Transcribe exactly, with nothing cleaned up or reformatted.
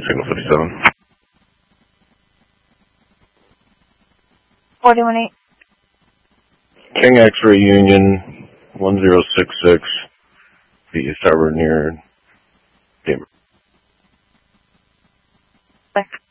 signal fifty-seven. forty-one eight. King X-ray Union, one zero six six, the East Harbor near Denver. Bye.